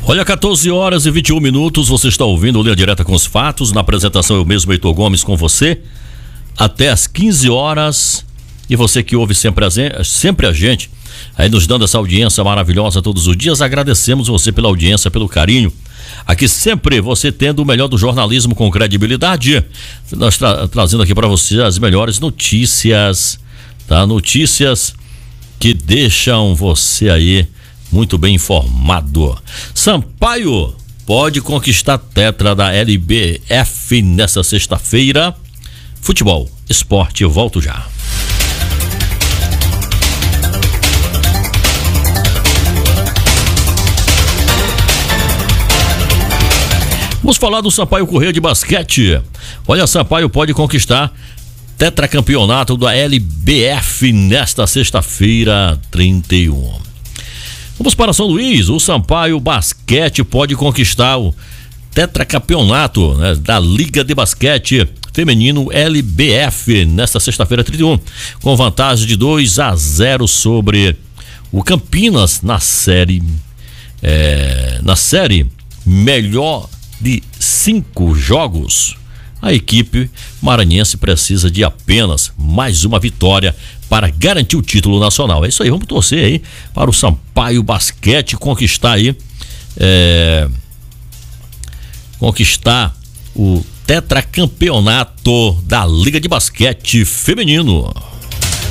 Olha, 14 horas e 21 minutos, você está ouvindo o Linha Direta com os Fatos. Na apresentação eu mesmo, Heitor Gomes, com você até as 15 horas. E você que ouve sempre a gente, aí nos dando essa audiência maravilhosa todos os dias, agradecemos você pela audiência, pelo carinho. Aqui sempre você tendo o melhor do jornalismo com credibilidade. Nós trazendo aqui para você as melhores notícias, tá? Notícias que deixam você aí muito bem informado. Sampaio pode conquistar tetra da LBF nesta sexta-feira. Futebol, esporte, eu volto já. Vamos falar do Sampaio Corrêa de basquete. Olha, Sampaio pode conquistar tetracampeonato da LBF nesta sexta-feira, 31. Vamos para São Luís. O Sampaio Basquete pode conquistar o tetracampeonato, né, da Liga de Basquete Feminino LBF nesta sexta-feira, 31, com vantagem de 2-0 sobre o Campinas na série melhor de 5 jogos. A equipe maranhense precisa de apenas mais uma vitória para garantir o título nacional. É isso aí, vamos torcer aí para o Sampaio Basquete conquistar aí o tetracampeonato da Liga de Basquete Feminino.